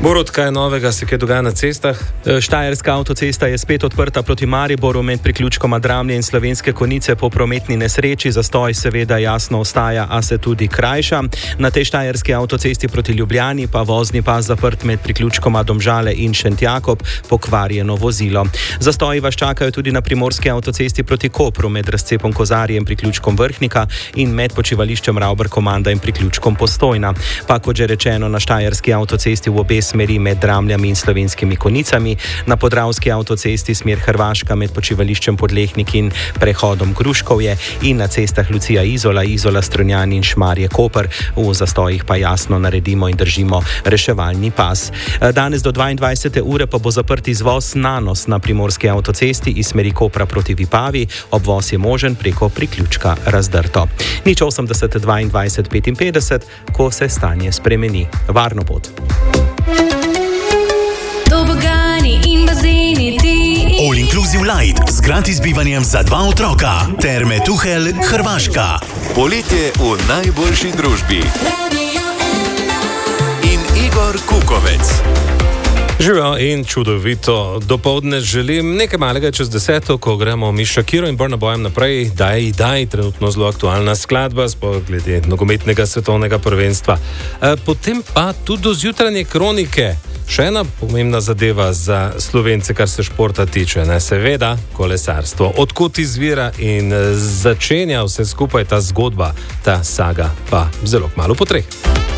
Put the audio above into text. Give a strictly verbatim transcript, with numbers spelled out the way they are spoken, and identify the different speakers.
Speaker 1: Borut, kaj je novega, se kaj dogaja na cestah?
Speaker 2: Štajerska avtocesta je spet odprta proti Mariboru med priključkoma Dramlje in Slovenske Konjice po prometni nesreči. Zastoj seveda jasno ostaja, a se tudi krajša. Na tej štajerski avtocesti proti Ljubljani pa vozni pas zaprt med priključkoma Domžale in Šentjakob, pokvarjeno vozilo. Zastoji vas čakajo tudi na primorski avtocesti proti Kopru med razcepom Kozarje in priključkom Vrhnika in med počivališčem Ravbar Komanda in priključkom Postojna. Pa kot že rečeno, na štajerski avtocesti v obe smeri med Dramljami in Slovenskimi Konjicami, na podravski avtocesti smer Hrvaška med počivališčem Podlehnik in prehodom Gruškovje in na cestah Lucija Izola, Izola Strunjan in Šmarje Koper. V zastojih pa jasno naredimo in držimo reševalni pas. Danes do dvaindvajsete ure pa bo zaprt izvoz Nanos na primorski avtocesti iz smeri Kopra proti Vipavi. Obvoz je možen preko priključka Razdrto. Nič osemdeset dvaindvajset petinpetdeset, ko se stanje spremeni. Varno pot.
Speaker 3: All Inclusive Light z gratis bivanjem za dva otroka. Terme Tuhel, Hrvaška.
Speaker 4: Poletje v najboljši družbi. In Igor Kukovec.
Speaker 1: Živijo in čudovito dopoldne želim. Nekaj malega čez deseto, ko gremo mi Shakiro in Burna Boyem naprej. Daj, daj, trenutno zelo aktualna skladba, sploh glede nogometnega svetovnega prvenstva. E, potem pa tudi do zjutranje kronike. Še ena pomembna zadeva za Slovence, kar se športa tiče, ne, seveda kolesarstvo. Odkot izvira in začenja vse skupaj ta zgodba, ta saga, pa zelo kmalu po treh.